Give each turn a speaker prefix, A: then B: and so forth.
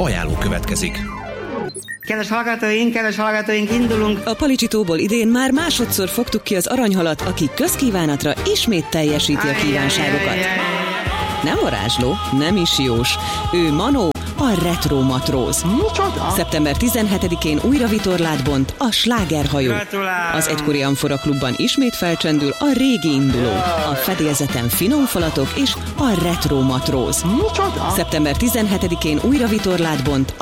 A: Ajánló következik.
B: Kedves hallgatóink, indulunk!
C: A Palicsitóból idén már másodszor fogtuk ki az aranyhalat, aki közkívánatra ismét teljesíti a kívánságokat. Nem varázsló, nem is jós. Ő Manó, a retro matróz.
B: Micsoda?
C: Szeptember 17-én újra vitorlát bont a slágerhajó.
B: Gratulálom.
C: Az egykori Amfora klubban ismét felcsendül a régi induló. A fedélzeten finom falatok és a retro matróz.
B: Micsoda?
C: Szeptember 17-én újra vitorlát bont